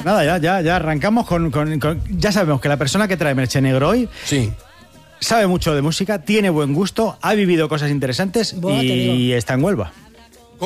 Nada, ya arrancamos ya sabemos que la persona que trae Merche Negro hoy... Sí. Sabe mucho de música, tiene buen gusto, ha vivido cosas interesantes y está en Huelva.